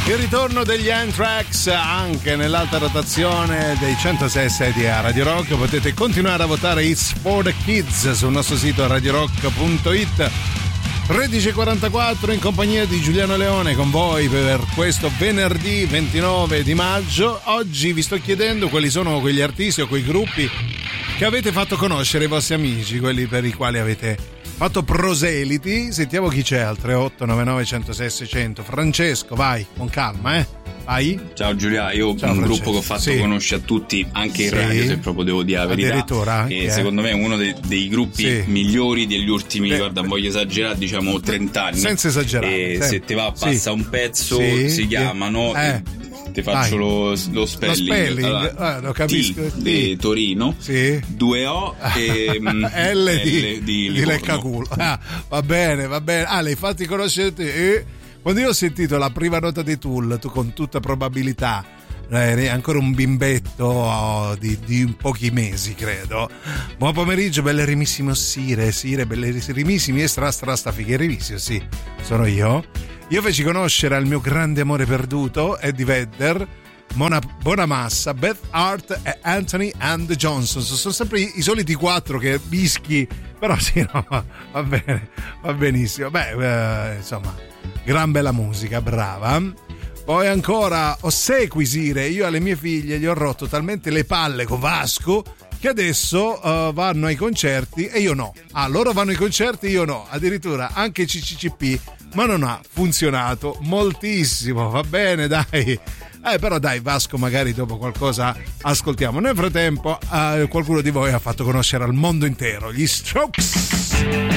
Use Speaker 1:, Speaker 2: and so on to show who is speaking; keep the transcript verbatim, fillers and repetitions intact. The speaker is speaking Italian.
Speaker 1: Il ritorno degli Anthrax anche nell'alta rotazione dei centosei sedi a Radio Rock. Potete continuare a votare It's for the Kids sul nostro sito radio rock punto it. tredici e quarantaquattro in compagnia di Giuliano Leone con voi per questo venerdì ventinove di maggio. Oggi vi sto chiedendo quali sono quegli artisti o quei gruppi che avete fatto conoscere ai vostri amici, quelli per i quali avete fatto proseliti. Sentiamo chi c'è al tre otto nove nove uno zero sei sei zero zero. Francesco, vai, con calma, eh. Vai.
Speaker 2: Ciao Giulia, io
Speaker 1: Ciao,
Speaker 2: un
Speaker 1: Francesco.
Speaker 2: gruppo che ho fatto
Speaker 1: Sì.
Speaker 2: conoscere a tutti, anche in
Speaker 1: Sì.
Speaker 2: radio, se proprio devo dire la verità.
Speaker 1: Addirittura anche,
Speaker 2: E
Speaker 1: eh.
Speaker 2: secondo me è uno dei, dei gruppi
Speaker 1: Sì.
Speaker 2: migliori degli ultimi,
Speaker 1: Beh,
Speaker 2: guarda, non voglio esagerare, diciamo trenta anni.
Speaker 1: Senza esagerare.
Speaker 2: E
Speaker 1: Sì.
Speaker 2: se te va a passa
Speaker 1: Sì.
Speaker 2: un pezzo,
Speaker 1: Sì.
Speaker 2: si chiamano...
Speaker 1: Eh.
Speaker 2: Ti faccio lo, lo spelling,
Speaker 1: Lo spelling?
Speaker 2: Allora,
Speaker 1: Ah, lo capisco.
Speaker 2: T di Torino,
Speaker 1: Sì.
Speaker 2: due O e mm,
Speaker 1: L di,
Speaker 2: L di
Speaker 1: di
Speaker 2: Livorno.
Speaker 1: Leccaculo. Ah, va bene, va bene. Ah, l'hai fatti conoscere te. E quando io ho sentito la prima nota dei Tool, tu con tutta probabilità eri ancora un bimbetto oh, di, di pochi mesi, credo. Buon pomeriggio, bellerimissimo Sire, Sire, bellerimissimi e stra stra sta figherimissimo, sì, sono io. Io feci conoscere al mio grande amore perduto Eddie Vedder, Mona Bonamassa, Beth Hart e Anthony and the Johnsons. Sono sempre i, i soliti quattro che bischi, però sì, no, va bene, va benissimo. Beh, eh, insomma, gran bella musica, brava. Poi ancora ossequisire, io alle mie figlie gli ho rotto talmente le palle con Vasco che adesso uh, vanno ai concerti e io no. Ah, loro vanno ai concerti, io no. Addirittura anche C C C P, ma non ha funzionato moltissimo. Va bene, dai. Eh, però dai, Vasco, magari dopo qualcosa ascoltiamo. Nel frattempo uh, qualcuno di voi ha fatto conoscere al mondo intero gli Strokes.